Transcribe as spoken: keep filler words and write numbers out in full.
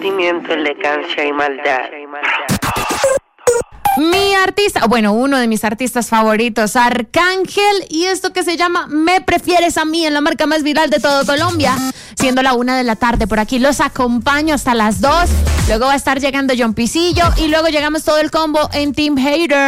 sentimiento, elegancia y maldad. Mi artista, bueno, uno de mis artistas favoritos, Arcángel, y esto que se llama Me Prefieres a Mí, en la marca más viral de todo Colombia, siendo la una de la tarde. Por aquí los acompaño hasta las dos, luego va a estar llegando John Pisillo y luego llegamos todo el combo en Team Hater.